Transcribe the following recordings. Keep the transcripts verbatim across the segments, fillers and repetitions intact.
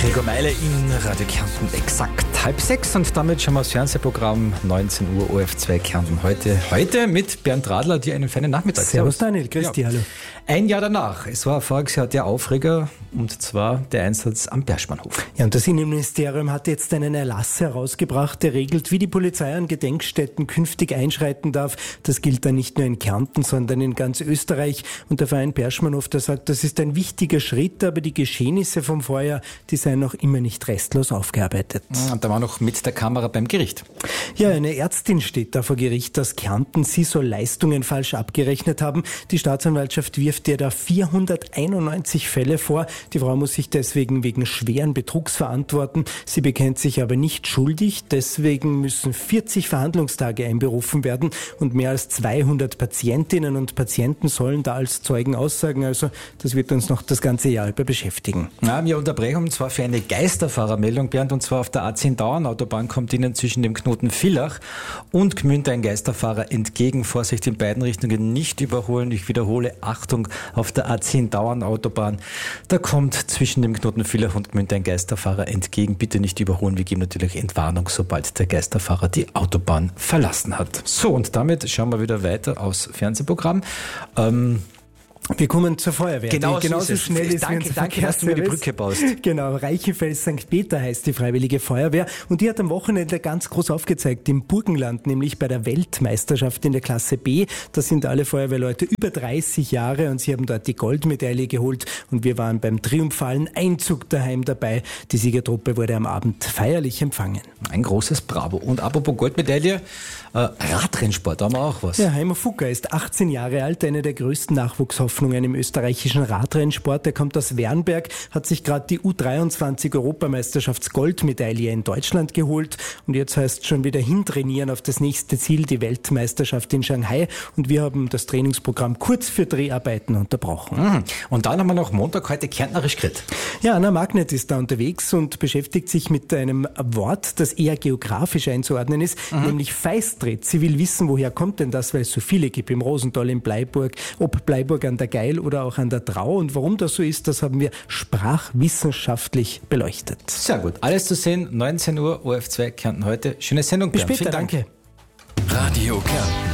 Gregor Meile in Radio Kärnten, exakt halb sechs, und damit schauen wir das Fernsehprogramm neunzehn Uhr O R F zwei Kärnten heute. Heute mit Bernd Radler, dir einen feinen Nachmittag. Servus Daniel, grüß ja. dich, hallo. Ein Jahr danach, es war voriges Jahr der Aufreger, und zwar der Einsatz am Bergspannhof. Ja, und das Innenministerium hat jetzt einen Erlass herausgebracht, der regelt, wie die Polizei an Gedenkstätten künftig einschreiten darf. Das gilt dann nicht nur in Kärnten, sondern in ganz Österreich. Und der Verein Bergspannhof, der sagt, das ist ein wichtiger Schritt, aber die Geschehnisse vom Vorjahr, die seien noch immer nicht restlos aufgearbeitet. Und da war noch mit der Kamera beim Gericht. Ja, eine Ärztin steht da vor Gericht aus Kärnten. Sie soll Leistungen falsch abgerechnet haben. Die Staatsanwaltschaft wirft ihr da vierhunderteinundneunzig Fälle vor. Die Frau muss sich deswegen wegen schweren Betrugs verantworten. Sie bekennt sich aber nicht schuldig. Deswegen müssen vierzig Verhandlungstage einberufen werden und mehr als zweihundert Patientinnen und Patienten sollen da als Zeugen aussagen. Also das wird uns noch das ganze Jahr über beschäftigen. Ja, wir unterbrechen und zwar für eine Geisterfahrermeldung, Bernd, und zwar auf der A zehn Dauernautobahn kommt Ihnen zwischen dem Knoten Villach und Gmünd ein Geisterfahrer entgegen. Vorsicht, in beiden Richtungen nicht überholen. Ich wiederhole, Achtung, auf der A zehn Dauernautobahn. Da kommt zwischen dem Knoten Villach und Gmünd ein Geisterfahrer entgegen. Bitte nicht überholen. Wir geben natürlich Entwarnung, sobald der Geisterfahrer die Autobahn verlassen hat. So, und damit schauen wir wieder weiter aus Fernsehprogramm. Ähm, Wir kommen zur Feuerwehr. Genau, die genauso so ist schnell ist. Danke, danke, dass du mir die Brücke baust. Genau, Reichenfels Sankt Peter heißt die Freiwillige Feuerwehr, und die hat am Wochenende ganz groß aufgezeigt im Burgenland, nämlich bei der Weltmeisterschaft in der Klasse B. Da sind alle Feuerwehrleute über dreißig Jahre und sie haben dort die Goldmedaille geholt, und wir waren beim triumphalen Einzug daheim dabei. Die Siegertruppe wurde am Abend feierlich empfangen. Ein großes Bravo. Und apropos Goldmedaille, äh, Radrennsport, da haben wir auch was. Ja, Heimo Fucker ist achtzehn Jahre alt, eine der größten Nachwuchshoffnungen im österreichischen Radrennsport. Er kommt aus Wernberg, hat sich gerade die U dreiundzwanzig Europameisterschafts-Goldmedaille in Deutschland geholt, und jetzt heißt es schon wieder hintrainieren auf das nächste Ziel, die Weltmeisterschaft in Shanghai, und wir haben das Trainingsprogramm kurz für Dreharbeiten unterbrochen. Mhm. Und dann haben wir noch Montag heute kärntnerisch geredet. Ja, Anna Magnet ist da unterwegs und beschäftigt sich mit einem Wort, das eher geografisch einzuordnen ist, mhm. nämlich Feistrit. Sie will wissen, woher kommt denn das, weil es so viele gibt im Rosental, in Bleiburg, ob Bleiburg an der Geil oder auch an der Trau, und warum das so ist, das haben wir sprachwissenschaftlich beleuchtet. Sehr gut. Alles zu sehen, neunzehn Uhr, O R F zwei Kärnten heute. Schöne Sendung, Bis Bernd. später, Vielen Dank. danke. Radio Kärnten.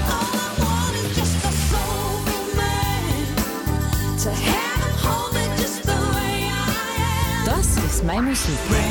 Das ist meine Musik.